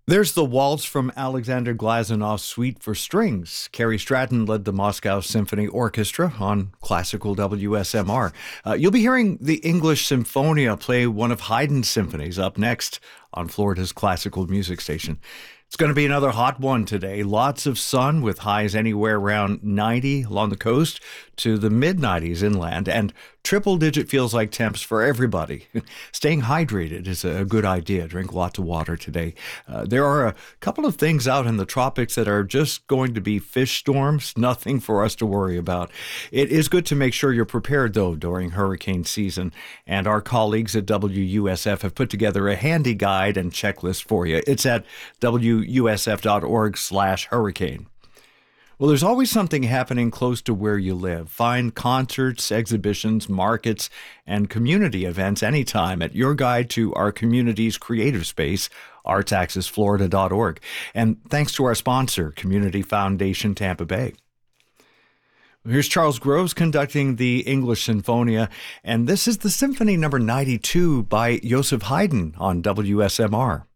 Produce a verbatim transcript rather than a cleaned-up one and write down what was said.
There's the waltz from Alexander Glazunov's Suite for Strings. Carrie Stratton led the Moscow Symphony Orchestra on classical W S M R. Uh, you'll be hearing the English Symphonia play one of Haydn's symphonies up next on Florida's classical music station. It's going to be another hot one today. Lots of sun with highs anywhere around ninety along the coast to the mid nineties inland, and triple-digit feels-like temps for everybody. Staying hydrated is a good idea. Drink lots of water today. Uh, there are a couple of things out in the tropics that are just going to be fish storms, nothing for us to worry about. It is good to make sure you're prepared, though, during hurricane season, and our colleagues at W U S F have put together a handy guide and checklist for you. It's at W U S F dot org slash hurricane. Well, there's always something happening close to where you live. Find concerts, exhibitions, markets, and community events anytime at your guide to our community's creative space, arts axis florida dot org. And thanks to our sponsor, Community Foundation Tampa Bay. Here's Charles Groves conducting the English Sinfonia, and this is the Symphony number ninety-two by Joseph Haydn on W S M R.